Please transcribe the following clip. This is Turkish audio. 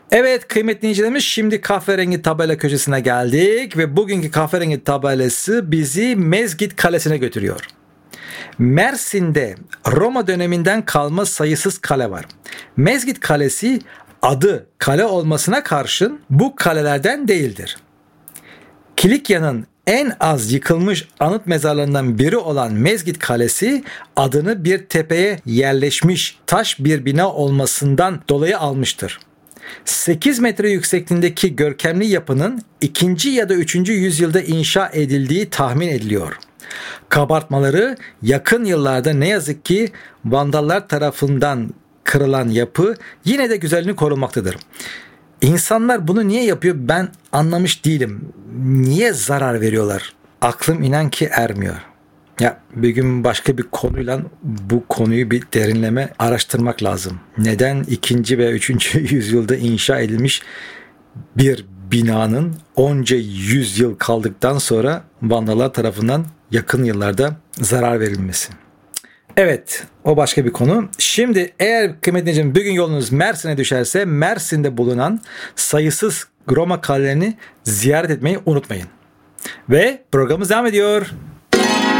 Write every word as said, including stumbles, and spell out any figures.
Evet kıymetli dinleyicilerimiz, şimdi kahverengi tabela köşesine geldik ve bugünkü kahverengi tabelası bizi Mezgit Kalesi'ne götürüyor. Mersin'de Roma döneminden kalma sayısız kale var. Mezgit Kalesi adı kale olmasına karşın bu kalelerden değildir. Kilikya'nın en az yıkılmış anıt mezarlarından biri olan Mezgit Kalesi adını bir tepeye yerleşmiş taş bir bina olmasından dolayı almıştır. sekiz metre yüksekliğindeki görkemli yapının ikinci ya da üçüncü yüzyılda inşa edildiği tahmin ediliyor. Kabartmaları yakın yıllarda ne yazık ki Vandallar tarafından kırılan yapı yine de güzelliğini korumaktadır. İnsanlar bunu niye yapıyor ben anlamış değilim. Niye zarar veriyorlar? Aklım inan ki ermiyor. Ya bir gün başka bir konuyla bu konuyu bir derinleme araştırmak lazım. Neden ikinci ve üçüncü yüzyılda inşa edilmiş bir binanın onca yüzyıl kaldıktan sonra Vandalar tarafından yakın yıllarda zarar verilmesi? Evet, o başka bir konu. Şimdi eğer kıymetli dinleyicilerim bugün yolunuz Mersin'e düşerse Mersin'de bulunan sayısız Roma kalelerini ziyaret etmeyi unutmayın. Ve programımız devam ediyor.